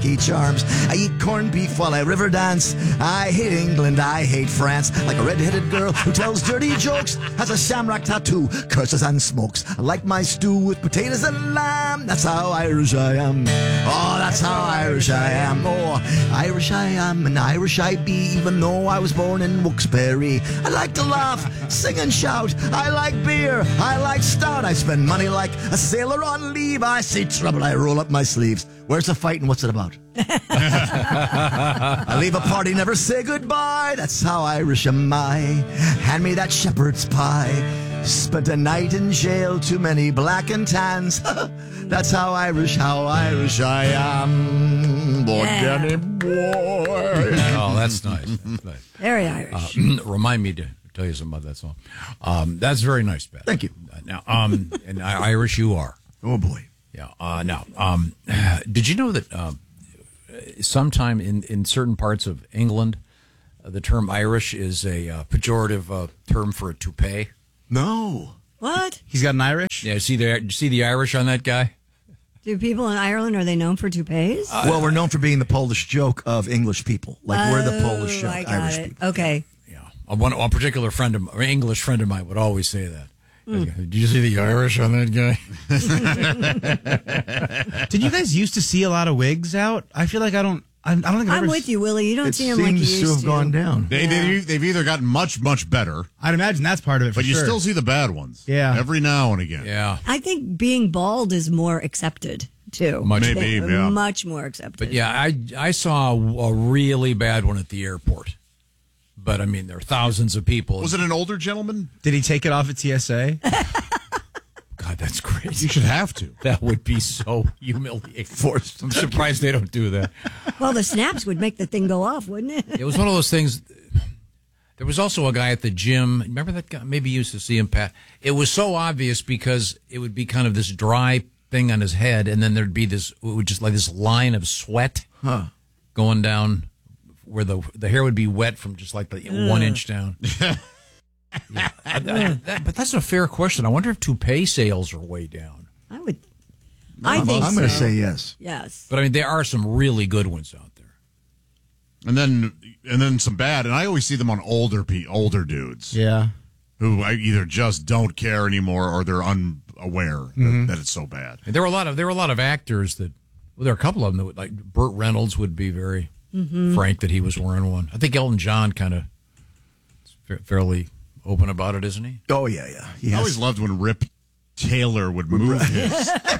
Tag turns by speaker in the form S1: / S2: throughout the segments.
S1: Lucky Charms. I eat corned beef while I river dance. I hate England, I hate France. Like a red-headed girl who tells dirty jokes, has a shamrock tattoo, curses and smokes. I like my stew with potatoes and lamb. That's how Irish I am. Oh, that's how Irish I am. Oh, Irish I am and Irish I be, even though I was born in Wilkes-Barre. I like to laugh, sing and shout. I like beer, I like stout. I spend money like a sailor on leave. I see trouble, I roll up my sleeves. Where's the fight and what's it about? I leave a party, never say goodbye. That's how Irish am I. Hand me that shepherd's pie. Spent a night in jail, too many black and tans. That's how Irish I am. Boy, Danny boy.
S2: Oh, that's nice.
S3: Very Irish.
S2: Remind me to tell you something about that song. That's very nice, Beth.
S1: Thank you.
S2: Now, and Irish you are.
S1: Oh, boy.
S2: Yeah. Now, did you know that sometime in certain parts of England, the term Irish is a pejorative term for a toupee?
S1: No.
S3: What?
S4: He's got an Irish?
S2: Yeah, see the Irish on that guy?
S3: Do people in Ireland, are they known for toupees?
S1: Well, we're known for being the Polish joke of English people. Like, we're the Polish joke,
S3: I got
S1: Irish
S3: it.
S1: people.
S3: Okay.
S2: Yeah. One particular English friend of mine would always say that. Did you see the Irish on that guy?
S4: Did you guys used to see a lot of wigs out? I feel like I don't think I've
S3: I'm
S4: ever
S3: with you, Willie. You don't
S1: It
S3: see them like you
S1: seems
S3: used
S1: to have gone down.
S5: They've either gotten much, much better,
S4: I'd imagine that's part of it for
S5: but you
S4: sure.
S5: still see the bad ones.
S4: Yeah.
S5: Every now and again.
S2: Yeah.
S3: I think being bald is more accepted, too.
S5: Maybe, yeah.
S3: Much more accepted.
S2: But yeah, I saw a really bad one at the airport. But I mean, there are thousands of people.
S5: Was it an older gentleman?
S4: Did he take it off at TSA?
S2: God, that's crazy.
S5: You should have to.
S2: That would be so humiliating. I'm surprised they don't do that.
S3: Well, the snaps would make the thing go off, wouldn't it?
S2: It was one of those things. There was also a guy at the gym. Remember that guy? Maybe you used to see him, Pat. It was so obvious because it would be kind of this dry thing on his head, and then there'd be this, it would just like this line of sweat going down where the hair would be wet from just like the 1 inch down. Yeah. But that's a fair question. I wonder if toupee sales are way down.
S3: I think
S1: I'm going to say yes.
S3: Yes.
S2: But I mean, there are some really good ones out there.
S5: And then some bad, and I always see them on older dudes.
S4: Yeah.
S5: Who either just don't care anymore or they're unaware that it's so bad.
S2: And there were a lot of actors that, well, there are a couple of them that would, like Burt Reynolds would be very frank that he was wearing one. I think Elton John kind of fairly open about it, isn't he?
S1: Oh, yeah.
S5: I always loved when Rip Taylor would move his.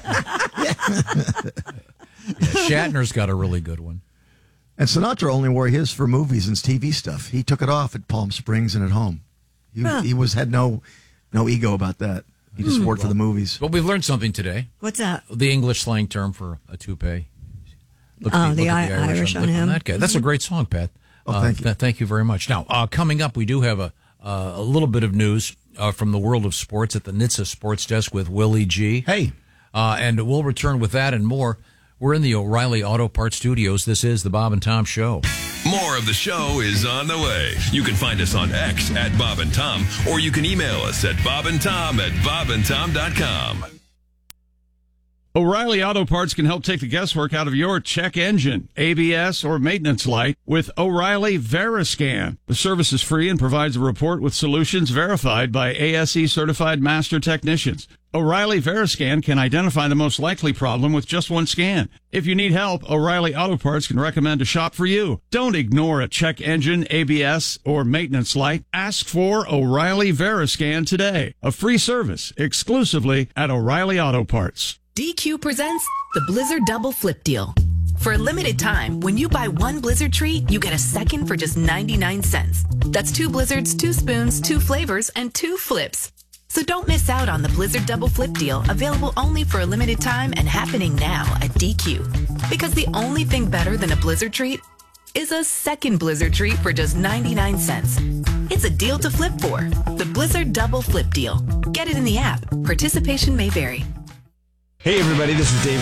S2: Shatner's got a really good one.
S1: And Sinatra only wore his for movies and TV stuff. He took it off at Palm Springs and at home. He had no ego about that. He just wore it for the movies.
S2: But we've learned something today.
S3: What's that?
S2: The English slang term for a toupee. Look
S3: The
S2: at
S3: Irish on him.
S2: That guy. That's a great song, Pat.
S1: Thank you.
S2: Thank you very much. Now, coming up, we do have a little bit of news from the world of sports at the NHTSA Sports Desk with Willie G.
S4: Hey.
S2: And we'll return with that and more. We're in the O'Reilly Auto Parts Studios. This is the Bob and Tom Show.
S6: More of the show is on the way. You can find us on X at Bob and Tom, or you can email us at bobandtom@bobandtom.com.
S7: O'Reilly Auto Parts can help take the guesswork out of your check engine, ABS, or maintenance light with O'Reilly Veriscan. The service is free and provides a report with solutions verified by ASE certified master technicians. O'Reilly Veriscan can identify the most likely problem with just one scan. If you need help, O'Reilly Auto Parts can recommend a shop for you. Don't ignore a check engine, ABS, or maintenance light. Ask for O'Reilly Veriscan today. A free service exclusively at O'Reilly Auto Parts.
S8: DQ presents the Blizzard Double Flip Deal. For a limited time, when you buy one Blizzard treat, you get a second for just 99 cents. That's 2 Blizzards, 2 spoons, 2 flavors, and 2 flips. So don't miss out on the Blizzard Double Flip Deal, available only for a limited time and happening now at DQ. Because the only thing better than a Blizzard treat is a second Blizzard treat for just 99 cents. It's a deal to flip for. The Blizzard Double Flip Deal. Get it in the app. Participation may vary.
S9: Hey everybody, this is Dave Grohl.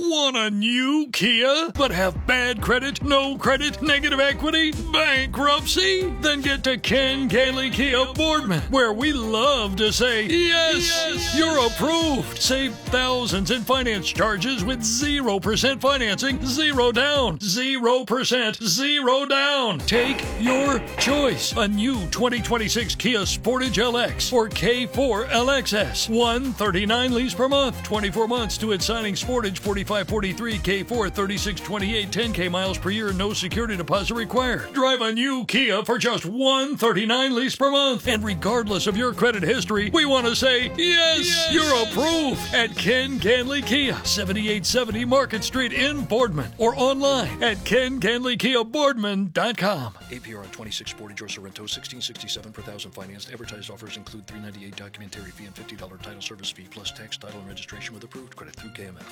S9: Want a new Kia, but have bad credit, no credit, negative equity, bankruptcy? Then get to Ken Gailey Kia Boardman, where we love to say, yes, you're approved. Save thousands in finance charges with 0% financing, 0 down, 0%, 0 down. Take your choice. A new 2026 Kia Sportage LX or K4 LXS. $139 lease per month, 24 months to its signing. Sportage 4543, K4 3628, 10K miles per year, no security deposit required. Drive a new Kia for just $139 lease per month. And regardless of your credit history, we want to say, yes, you're approved at Ken Ganley Kia, 7870 Market Street in Boardman, or online at KenGanleyKiaBoardman.com. APR on 26 Sportage or Sorrento, $16.67 per thousand financed. Advertised offers include $398 documentary fee and $50 title service fee, plus tax, title, and registration with approved credit through KMF.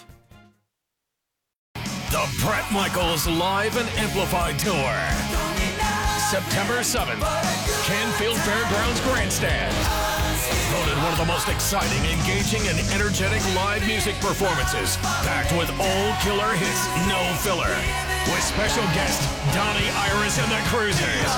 S6: The Bret Michaels Live and Amplified Tour. September 7th, Canfield Fairgrounds Grandstand. Voted one of the most exciting, engaging, and energetic live music performances. Packed with all killer hits, no filler. With special guest Donnie Iris and the Cruisers.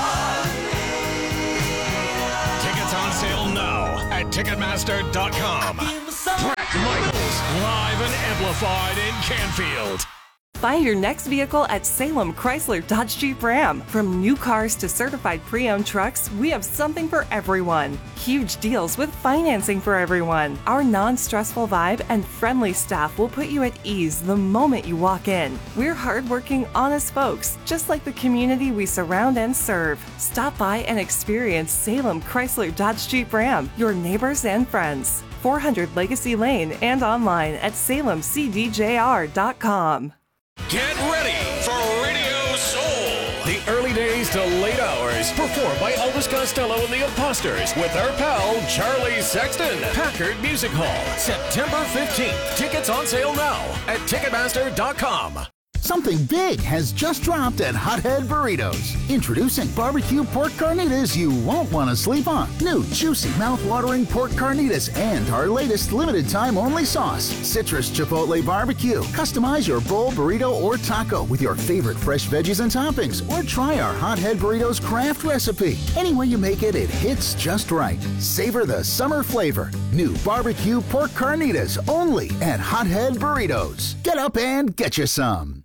S6: Tickets on sale now at Ticketmaster.com. Bret Michaels Live and Amplified in Canfield.
S10: Find your next vehicle at Salem Chrysler Dodge Jeep Ram. From new cars to certified pre-owned trucks, we have something for everyone. Huge deals with financing for everyone. Our non-stressful vibe and friendly staff will put you at ease the moment you walk in. We're hardworking, honest folks, just like the community we surround and serve. Stop by and experience Salem Chrysler Dodge Jeep Ram, your neighbors and friends. 400 Legacy Lane and online at salemcdjr.com.
S6: Get ready for Radio Soul. The early days to late hours, performed by Elvis Costello and the Imposters with our pal Charlie Sexton. Packard Music Hall, September 15th. Tickets on sale now at Ticketmaster.com.
S11: Something big has just dropped at Hothead Burritos. Introducing barbecue pork carnitas you won't want to sleep on. New juicy mouth-watering pork carnitas and our latest limited-time-only sauce, Citrus Chipotle Barbecue. Customize your bowl, burrito, or taco with your favorite fresh veggies and toppings, or try our Hothead Burritos craft recipe. Any way you make it, it hits just right. Savor the summer flavor. New barbecue pork carnitas only at Hothead Burritos. Get up and get you some.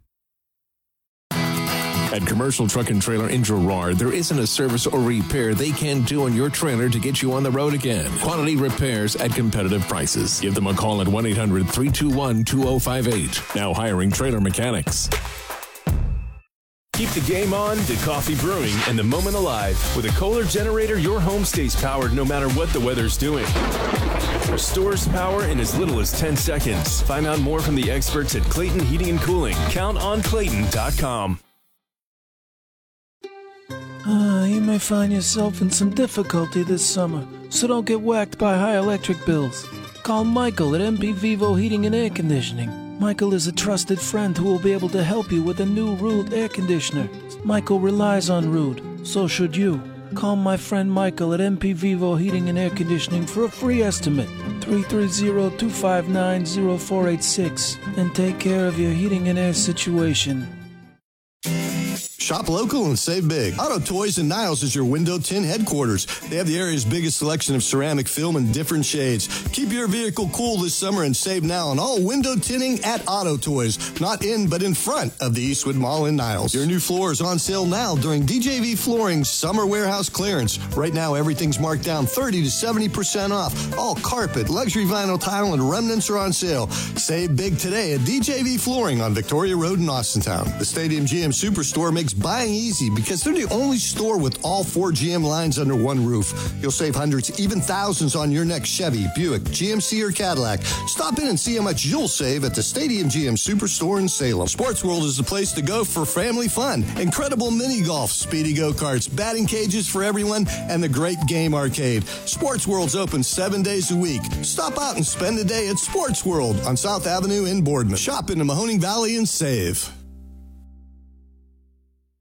S12: At Commercial Truck and Trailer in Girard, there isn't a service or repair they can't do on your trailer to get you on the road again. Quality repairs at competitive prices. Give them a call at 1-800-321-2058. Now hiring trailer mechanics.
S13: Keep the game on, the coffee brewing, and the moment alive. With a Kohler generator, your home stays powered no matter what the weather's doing. Restores power in as little as 10 seconds. Find out more from the experts at Clayton Heating and Cooling. Count on Clayton.com.
S14: You may find yourself in some difficulty this summer, so don't get whacked by high electric bills. Call Michael at MP Vivo Heating and Air Conditioning. Michael is a trusted friend who will be able to help you with a new Rude air conditioner. Michael relies on Rude, so should you. Call my friend Michael at MP Vivo Heating and Air Conditioning for a free estimate, 330-259-0486, and take care of your heating and air situation.
S15: Shop local and save big. Auto Toys in Niles is your window tint headquarters. They have the area's biggest selection of ceramic film in different shades. Keep your vehicle cool this summer and save now on all window tinting at Auto Toys. Not in, but in front of the Eastwood Mall in Niles. Your new floor is on sale now during DJV Flooring's summer warehouse clearance. Right now, everything's marked down 30 to 70% off. All carpet, luxury vinyl tile, and remnants are on sale. Save big today at DJV Flooring on Victoria Road in Austintown. The Stadium GM Superstore makes buying easy because they're the only store with all 4 GM lines under one roof. You'll save hundreds, even thousands on your next Chevy, Buick, GMC, or Cadillac. Stop in and see how much you'll save at the Stadium GM Superstore in Salem. Sports World is the place to go for family fun. Incredible mini golf, speedy go-karts, batting cages for everyone, and the great game arcade. Sports World's open 7 days a week. Stop out and spend a day at Sports World on South Avenue in Boardman. Shop in the Mahoning Valley and save.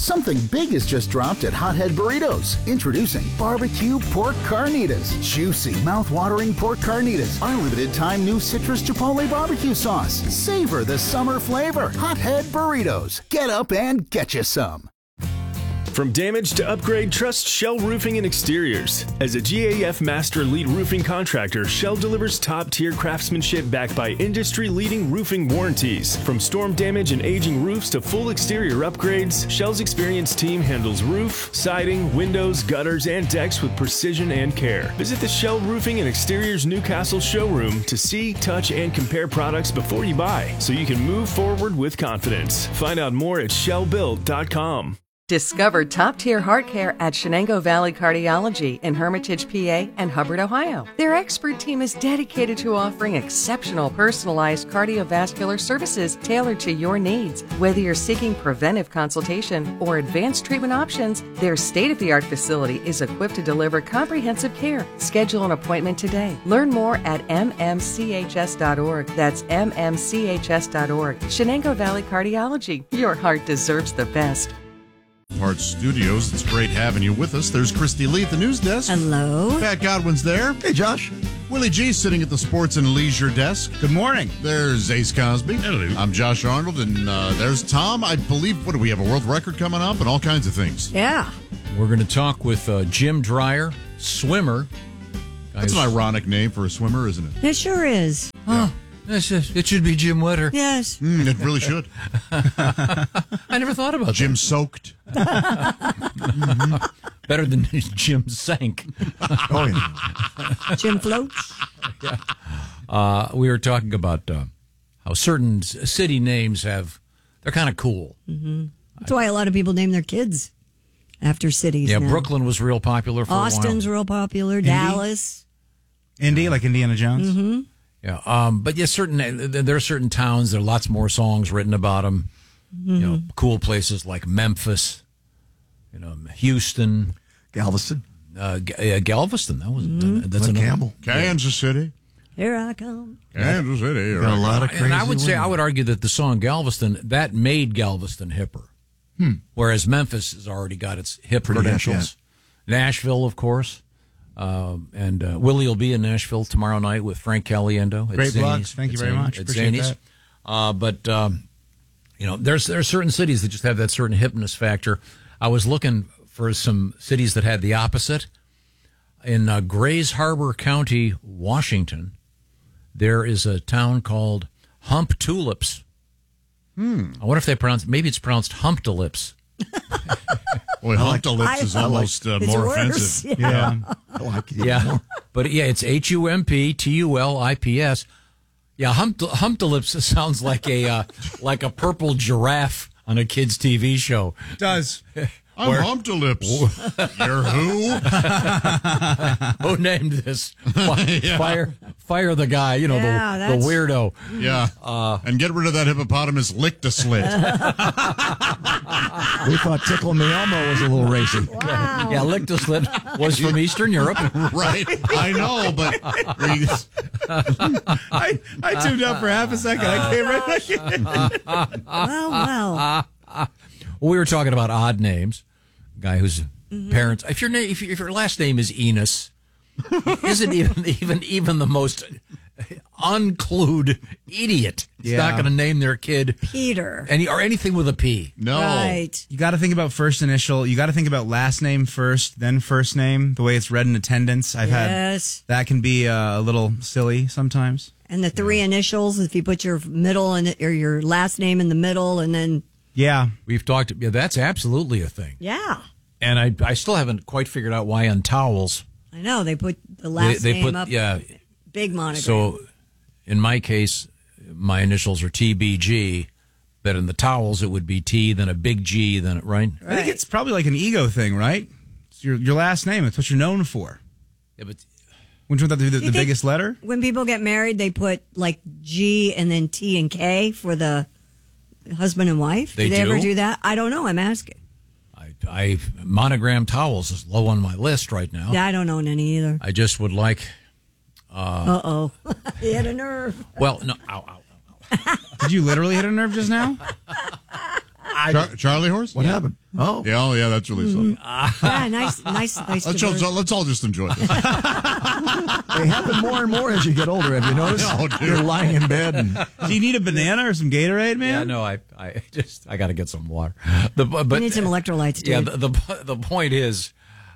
S11: Something big has just dropped at Hothead Burritos. Introducing barbecue pork carnitas. Juicy, mouth-watering pork carnitas. Our limited-time new citrus chipotle barbecue sauce. Savor the summer flavor. Hothead Burritos. Get up and get you some.
S13: From damage to upgrade, trust Shell Roofing and Exteriors. As a GAF Master Elite Roofing contractor, Shell delivers top-tier craftsmanship backed by industry-leading roofing warranties. From storm damage and aging roofs to full exterior upgrades, Shell's experienced team handles roof, siding, windows, gutters, and decks with precision and care. Visit the Shell Roofing and Exteriors Newcastle showroom to see, touch, and compare products before you buy, so you can move forward with confidence. Find out more at shellbuilt.com.
S16: Discover top-tier heart care at Shenango Valley Cardiology in Hermitage, PA and Hubbard, Ohio. Their expert team is dedicated to offering exceptional personalized cardiovascular services tailored to your needs. Whether you're seeking preventive consultation or advanced treatment options, their state-of-the-art facility is equipped to deliver comprehensive care. Schedule an appointment today. Learn more at mmchs.org. That's mmchs.org. Shenango Valley Cardiology. Your heart deserves the best.
S5: Hart Studios. It's great having you with us. There's Christy Lee at the news desk.
S3: Hello.
S5: Pat Godwin's there.
S1: Hey, Josh.
S5: Willie G sitting at the sports and leisure desk.
S4: Good morning.
S5: There's Ace Cosby.
S17: Hello.
S5: I'm Josh Arnold, and there's Tom. I believe, what do we have, a world record coming up and all kinds of things.
S3: Yeah.
S2: We're going to talk with Jim Dreyer, swimmer.
S5: That's an ironic name for a swimmer, isn't it?
S3: It sure is.
S2: Oh, it should be Jim Wetter.
S3: Yes.
S5: It really should.
S2: I never thought about
S5: Jim
S2: that.
S5: Soaked.
S2: Better than Jim Sank.
S1: Oh, yeah.
S3: Jim Floats.
S2: Yeah. We were talking about how certain city names they're kind of cool.
S3: Mm-hmm. That's why a lot of people name their kids after cities.
S2: Yeah,
S3: now.
S2: Brooklyn was real popular for
S3: Austin's
S2: a while.
S3: real popular.
S4: Indy?
S3: Dallas.
S4: Indy, like Indiana Jones.
S3: Mm-hmm.
S2: Yeah, but yeah, there are certain towns. There are lots more songs written about them.
S3: Mm-hmm.
S2: You know, cool places like Memphis, Houston,
S1: Galveston.
S2: Galveston. That was that's
S1: Glen
S2: another.
S1: Campbell.
S5: Kansas City.
S3: Here I come.
S5: Kansas City.
S1: Got a lot of crazy
S2: And I would say,
S1: women.
S2: I would argue that the song Galveston, that made Galveston hipper. Whereas Memphis has already got its hip
S1: Pretty hip,
S2: credentials. Nashville, of course. And Willie will be in Nashville tomorrow night with Frank Caliendo.
S4: Great plugs. Thank you very much. Appreciate that.
S2: But there are certain cities that just have that certain hipness factor. I was looking for some cities that had the opposite. In Grays Harbor County, Washington, there is a town called Hump Tulips. I wonder if maybe it's pronounced Humptulips.
S5: Boy, Humptulips is almost more offensive.
S4: Yeah.
S1: I like it.
S2: Yeah, but yeah, it's Humptulips. Yeah, Humptulips sounds like a purple giraffe on a kid's TV show.
S4: It does.
S5: I'm Humptulips. You're who?
S2: Who named this? Fire the guy, the weirdo.
S5: Yeah. And get rid of that hippopotamus lick-to-slit.
S1: We thought Tickle Me Elmo was a little racy.
S3: Wow.
S2: Yeah, lick-to-slit was from Eastern Europe.
S5: Right. I know, but...
S4: I tuned out for half a second. I came right back in.
S3: Well.
S2: We were talking about odd names. A guy whose parents, if your last name is Enos, isn't even the most unclued idiot. He's not going to name their kid
S3: Peter
S2: or anything with a P.
S5: No.
S3: Right.
S4: You got to think about first initial. You got to think about last name first, then first name. The way it's read in attendance, I've had that can be a little silly sometimes.
S3: And the three initials, if you put your middle or your last name in the middle, and then
S2: we've talked. Yeah, that's absolutely a thing.
S3: Yeah.
S2: And I still haven't quite figured out why on towels
S3: I know they put the last name up.
S2: Yeah.
S3: Big monogram.
S2: So, in my case, my initials are TBG, but in the towels it would be T, then a big G, then right.
S4: I think it's probably like an ego thing, right? It's your last name. It's what you're known for.
S2: Yeah, but
S4: which one? The biggest letter?
S3: When people get married, they put like G and then T and K for the husband and wife.
S2: They
S3: do they ever
S2: do?
S3: do that? I don't know. I'm asking.
S2: I monogram towels is low on my list right now.
S3: Yeah, I don't own any either.
S2: I just would like.
S3: He hit a nerve.
S2: Well, no. Ow.
S4: Did you literally hit a nerve just now?
S5: Charlie horse?
S1: What happened? Oh.
S5: Yeah, that's really something.
S3: Yeah, nice.
S5: Let's all just enjoy this.
S1: They happen more and more as you get older. Have you noticed?
S5: No, dude.
S1: You're lying in bed. And...
S4: Do you need a banana or some Gatorade, man?
S2: Yeah, no, I got to get some water.
S3: You need some electrolytes, dude.
S2: Yeah, the point is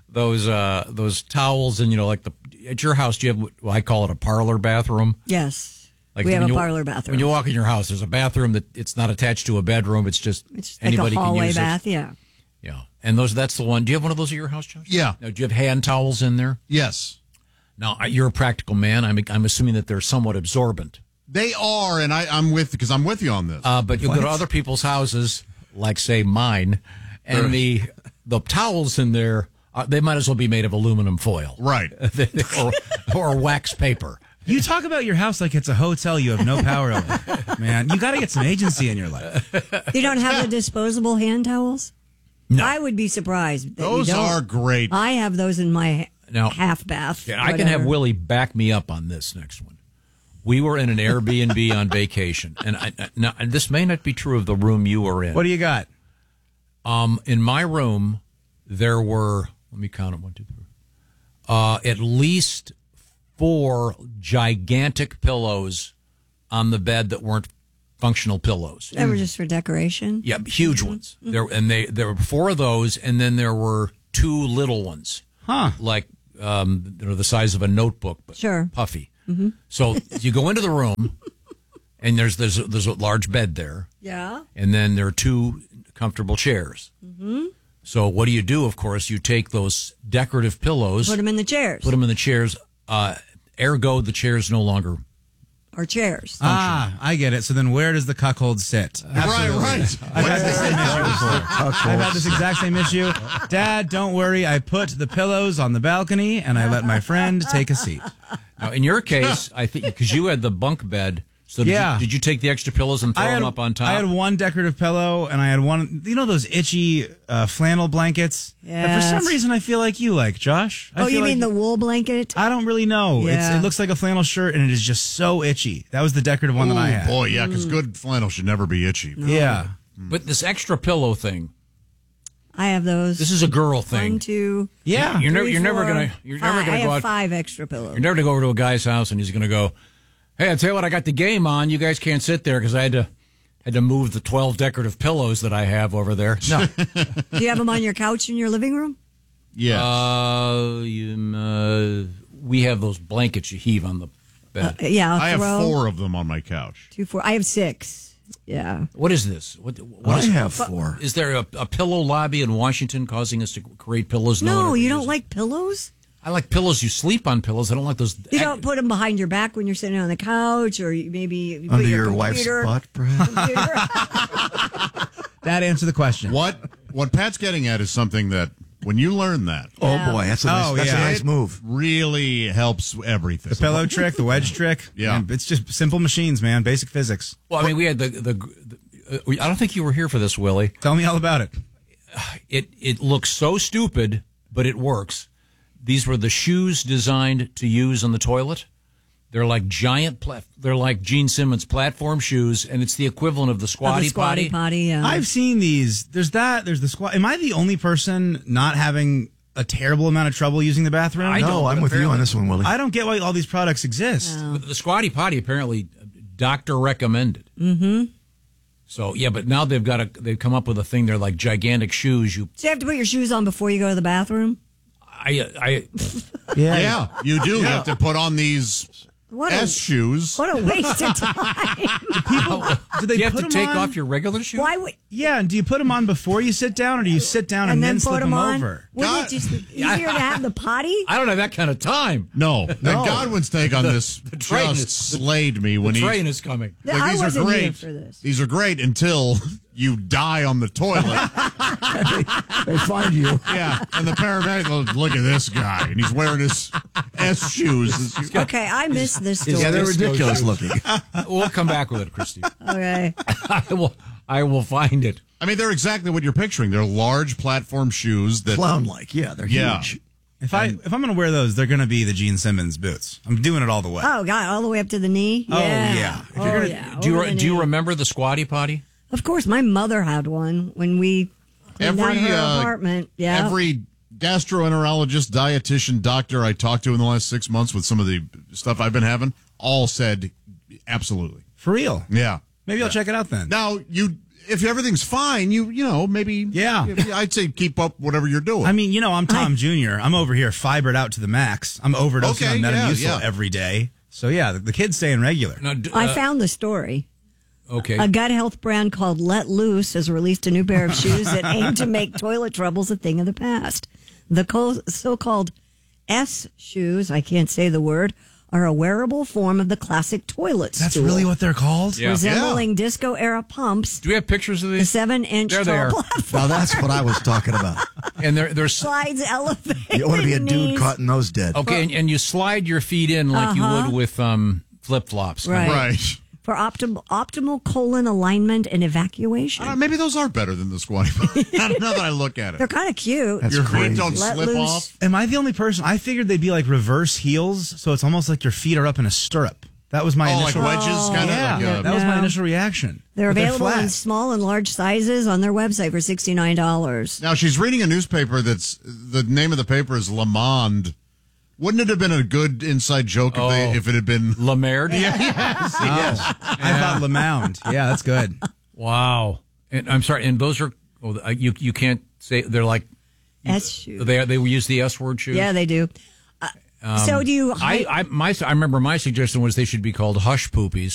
S2: those towels and like at your house, do you have what I call it a parlor bathroom?
S3: Yes.
S2: Like
S3: we have a parlor bathroom.
S2: When you walk in your house, there's a bathroom that it's not attached to a bedroom. It's just anybody
S3: like a hallway
S2: can use
S3: bath.
S2: it.
S3: Yeah.
S2: Yeah, and that's the one. Do you have one of those at your house, Josh?
S5: Yeah.
S2: Now, do you have hand towels in there?
S5: Yes.
S2: Now you're a practical man. I'm assuming that they're somewhat absorbent.
S5: They are, and I'm with you on this.
S2: But you go to other people's houses, like say mine, and the towels in there, they might as well be made of aluminum foil,
S5: right,
S2: or wax paper.
S4: You talk about your house like it's a hotel you have no power over. Man, you got to get some agency in your life.
S3: You don't have the disposable hand towels?
S2: No.
S3: I would be surprised.
S5: Those are great.
S3: I have those in my half bath.
S2: Yeah, I can have Willie back me up on this next one. We were in an Airbnb on vacation, and this may not be true of the room you were in.
S4: What do you got?
S2: In my room, there were, let me count them, 1, 2, 3, at least 4 gigantic pillows on the bed that weren't functional pillows.
S3: They were just for decoration?
S2: Yeah, huge ones. There were 4 of those, and then there were 2 little ones.
S4: Huh.
S2: Like, they're the size of a notebook, but puffy.
S3: Mm-hmm.
S2: So you go into the room, and there's a large bed there.
S3: Yeah.
S2: And then there are 2 comfortable chairs.
S3: Mm-hmm.
S2: So what do you do? Of course, you take those decorative pillows.
S3: Put them in the chairs.
S2: Put them in the chairs. Ergo, the chairs no longer
S3: are chairs.
S4: I get it. So then where does the cuckold sit? Absolutely.
S5: Right.
S4: I've had the same issue before. I've had this exact same issue. Dad, don't worry. I put the pillows on the balcony and I let my friend take a seat.
S2: Now, in your case, I think because you had the bunk bed. So did you take the extra pillows and throw them up on top?
S4: I had one decorative pillow, and I had one, those itchy flannel blankets that for some reason I feel like you like, Josh.
S3: You mean the wool blanket?
S4: I don't really know.
S3: Yeah.
S4: It looks like a flannel shirt, and it is just so itchy. That was the decorative one that I had.
S5: Boy, yeah, because good flannel should never be itchy.
S4: No. Yeah.
S2: But this extra pillow thing.
S3: I have those.
S2: This is a girl thing.
S3: 1, 2.
S4: Yeah.
S2: You're never gonna
S3: I have 5 extra pillows.
S2: You're never gonna go over to a guy's house and he's gonna go, "Hey, I'll tell you what, I got the game on. You guys can't sit there because I had to move the 12 decorative pillows that I have over there." No.
S3: Do you have them on your couch in your living room?
S5: Yeah.
S2: We have those blankets you heave on the bed.
S3: Yeah,
S5: I have 4 of them on my couch.
S3: 2, 4. I have 6. Yeah.
S2: What is this?
S1: I have 4.
S2: Is there a pillow lobby in Washington causing us to create pillows?
S3: No, you don't like pillows?
S2: I like pillows. You sleep on pillows. I don't like those.
S3: You don't put them behind your back when you're sitting on the couch, or maybe you
S1: under
S3: put
S1: your wife's butt, perhaps.
S4: That answered the question.
S5: What Pat's getting at is something that when you learn that,
S1: oh boy, that's a nice move.
S5: Really helps everything.
S4: The pillow trick, the wedge trick.
S5: Yeah,
S4: man, it's just simple machines, man. Basic physics.
S2: Well, I mean, we had I don't think you were here for this, Willie.
S4: Tell me all about it.
S2: It looks so stupid, but it works. These were the shoes designed to use on the toilet. They're like they're like Gene Simmons platform shoes, and it's the equivalent of the squatty potty.
S3: Yeah.
S4: I've seen these. There's the squat. Am I the only person not having a terrible amount of trouble using the bathroom?
S1: No, I'm with you on this one, Willie.
S4: I don't get why all these products exist.
S3: No.
S2: The squatty potty apparently doctor recommended.
S3: Mm-hmm.
S2: So yeah, but now they've come up with a thing. They're like gigantic shoes.
S3: So you have to put your shoes on before you go to the bathroom?
S2: Yeah,
S5: you do. You have to put on these shoes.
S3: What a waste of time.
S4: Do they
S2: you have
S4: put
S2: to
S4: them
S2: take
S4: on?
S2: off your regular shoes?
S3: Why would?
S4: Yeah, and do you put them on before you sit down, or do you sit down and then slip them over?
S3: Wouldn't it just be easier to have the potty?
S2: I don't have that kind of time.
S5: No. Godwin's take on this slayed me when
S2: the train is coming.
S5: Like,
S3: I
S5: these
S3: wasn't
S5: are great.
S3: here for this.
S5: These are great until you die on the toilet.
S1: They find you.
S5: Yeah, and the paramedic goes, "Look at this guy, and he's wearing his S shoes."
S3: Okay, I missed this story.
S1: Yeah, they're ridiculous looking.
S2: We'll come back with it, Christy.
S3: Okay.
S2: I will find it.
S5: I mean, they're exactly what you're picturing. They're large platform shoes that
S1: clown-like. Yeah, they're huge.
S4: If I'm going to wear those, they're going to be the Gene Simmons boots. I'm doing it all the way.
S3: Oh God, all the way up to the knee.
S4: Oh yeah.
S3: Do
S2: you remember the squatty potty?
S3: Of course, my mother had one when we cleaned out her apartment. Yeah.
S5: Every gastroenterologist, dietitian, doctor I talked to in the last 6 months with some of the stuff I've been having all said absolutely.
S4: For real?
S5: Yeah.
S4: Maybe I'll check it out then.
S5: Now, if everything's fine, you know, maybe.
S4: Yeah.
S5: I'd say keep up whatever you're doing.
S4: I mean, I'm Tom Jr. I'm over here fibered out to the max. I'm overdosing on Metamucil every day. So, yeah, the kid's staying regular.
S3: Now, I found the story.
S2: Okay.
S3: A gut health brand called Let Loose has released a new pair of shoes that aim to make toilet troubles a thing of the past. The so-called S shoes, I can't say the word, are a wearable form of the classic toilet stool.
S4: That's really what they're called?
S2: Yeah.
S3: Resembling disco-era pumps.
S2: Do we have pictures of these?
S3: The 7-inch tall platform.
S1: Now, that's what I was talking about.
S2: And there's
S3: slides elevated.
S1: You want to be a dude
S3: knees.
S1: caught in those dead.
S2: Okay, and you slide your feet in like you would with flip-flops.
S3: Right. For optimal colon alignment and evacuation.
S5: Maybe those are better than the squatty potty. Now that I look at it.
S3: They're kind of cute.
S1: That's
S5: your
S1: crazy.
S5: feet don't
S3: Let
S5: slip
S3: loose.
S5: off.
S4: Am I the only person? I figured they'd be like reverse heels, so it's almost like your feet are up in a stirrup. That was my initial...
S5: like wedges? Kind of?
S4: Yeah, that was my initial reaction.
S3: They're
S4: But
S3: available
S4: flat.
S3: in small and large sizes on their website for $69.
S5: Now, she's reading a newspaper the name of the paper is Le Monde. Wouldn't it have been a good inside joke if it had been...
S2: Le Merde?
S5: Yes.
S4: I thought Le Monde. Yeah, that's good.
S2: Wow. And I'm sorry, and those are... you can't say... They're like...
S3: S shoes.
S2: They use the S word shoes?
S3: Yeah, they do. So do you...
S2: I remember my suggestion was they should be called hush poopies.